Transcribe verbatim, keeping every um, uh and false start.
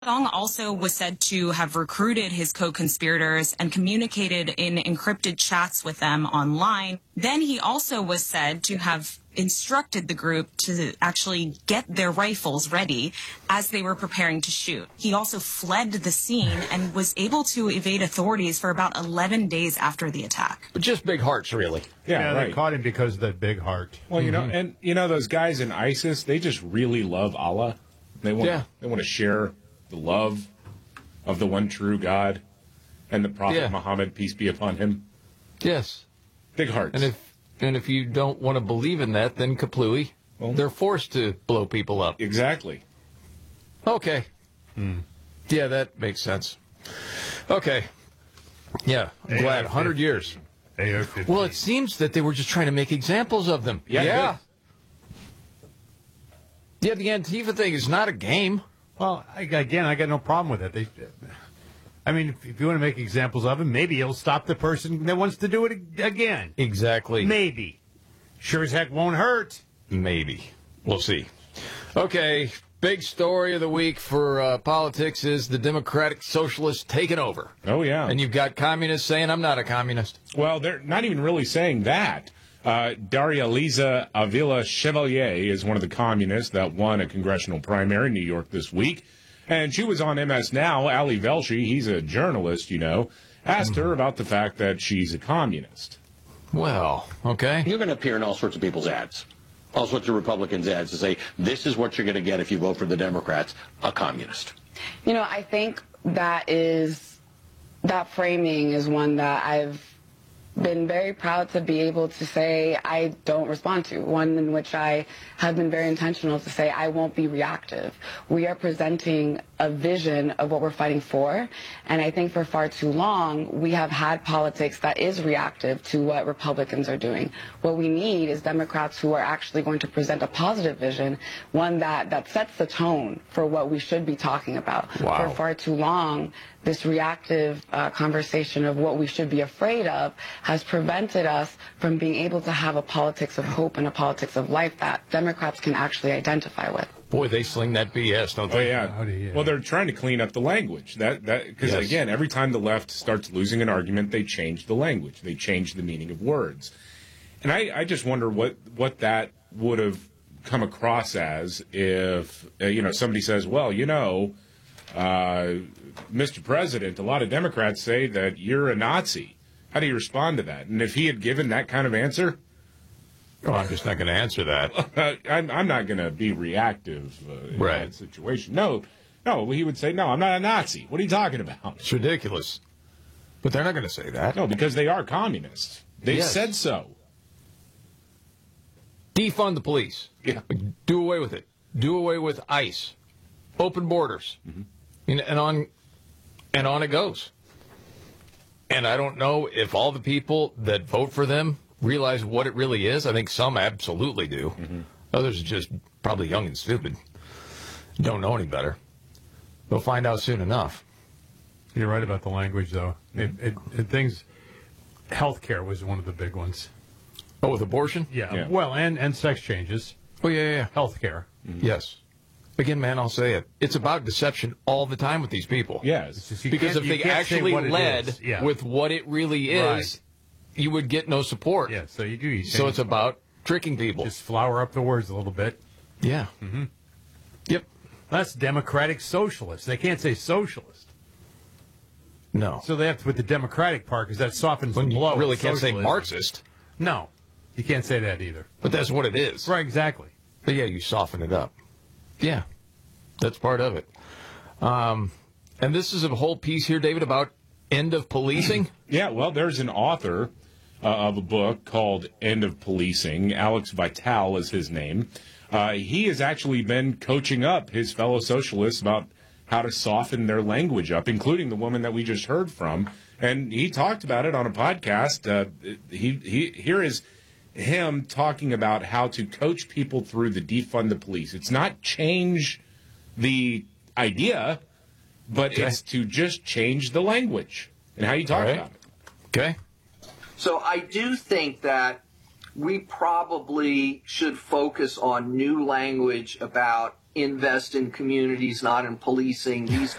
Dong also was said to have recruited his co-conspirators and communicated in encrypted chats with them online. Then he also was said to have instructed the group to actually get their rifles ready as they were preparing to shoot. He also fled the scene and was able to evade authorities for about eleven days after the attack. But just big hearts, really. Yeah, Yeah, right. they caught him because of that big heart. Well, you know, and you know those guys in ISIS, they just really love Allah. They want Yeah. they want to share the love of the one true God and the Prophet Yeah. Muhammad, peace be upon him. Yes. Big hearts. And if and if you don't want to believe in that, then Kaplooey, Well- they're forced to blow people up. Exactly. Okay. Yeah, that makes sense. Okay. Yeah, I'm glad. one hundred years. A R fifteen. Well, it seems that they were just trying to make examples of them. Yeah, Yeah. Yeah, the Antifa thing is not a game. Well, I, again, I got no problem with it. They, I mean, if, if you want to make examples of him, maybe it'll stop the person that wants to do it again. Exactly. Maybe. Sure as heck won't hurt. Maybe. We'll see. Okay, big story of the week for uh, politics is the Democratic Socialists taking over. Oh, yeah. And you've got communists saying, I'm not a communist. Well, they're not even really saying that. Uh, Daria Liza Avila Chevalier is one of the communists that won a congressional primary in New York this week. And she was on M S Now. Ali Velshi, he's a journalist, you know, asked her about the fact that she's a communist. Well, okay. You're going to appear in all sorts of people's ads, all sorts of Republicans' ads to say, this is what you're going to get if you vote for the Democrats, a communist. You know, I think that is, that framing is one that I've been very proud to be able to say I don't respond to, one in which I have been very intentional to say I won't be reactive. We are presenting a vision of what we're fighting for, and I think for far too long we have had politics that is reactive to what Republicans are doing. What we need is Democrats who are actually going to present a positive vision, one that, that sets the tone for what we should be talking about. Wow. For far too long, this reactive uh, conversation of what we should be afraid of has prevented us from being able to have a politics of hope and a politics of life that Democrats can actually identify with. Boy, they sling that B S, don't Oh, they? yeah. Howdy, yeah. Well, they're trying to clean up the language. That that Because, Yes. again, every time the left starts losing an argument, they change the language. They change the meaning of words. And I, I just wonder what, what that would have come across as if, uh, you know, somebody says, well, you know, uh, Mister President, a lot of Democrats say that you're a Nazi. How do you respond to that? And if he had given that kind of answer, Oh, I'm just not going to answer that. uh, I'm, I'm not going to be reactive uh, in Right. that situation. No, no, he would say, no, I'm not a Nazi. What are you talking about? It's ridiculous. But they're not going to say that. No, because they are communists. They Yes. said so. Defund the police. Yeah. Do away with it. Do away with ICE. Open borders. And, and on and on it goes. And I don't know if all the people that vote for them realize what it really is. I think some absolutely do. Others are just probably young and stupid. Don't know any better. They'll find out soon enough. You're right about the language, though. It, it, it things, healthcare was one of the big ones. Oh, with abortion? Yeah. Yeah. Well, and, and sex changes. Oh, yeah, yeah, yeah. Healthcare. Yes. Again, man, I'll say it. It's about deception all the time with these people. Yes. Just- you Because can't- if you they can't say actually what it led is. Yeah. with what it really is, Right. you would get no support. Yeah, so you do. You So change- it's about tricking people. just flower up the words a little bit. Yeah. Mm-hmm. Yep. That's democratic socialist. They can't say socialist. No. So they have to put the democratic part because that softens Well, the you blow. really of can't say socialism. Marxist, No, you can't say that either. but that's what it is. Right, exactly. But yeah, you soften it up. Yeah. That's part of it. Um, and this is a whole piece here, David, about end of policing. Yeah, well, there's an author uh, of a book called End of Policing. Alex Vital is his name. Uh, he has actually been coaching up his fellow socialists about how to soften their language up, including the woman that we just heard from. And he talked about it on a podcast. Uh, he, he Here is him talking about how to coach people through the defund the police. It's not change the idea, but Okay. it's to just change the language and how you talk All right. about it. Okay. So I do think that we probably should focus on new language about invest in communities, not in policing. These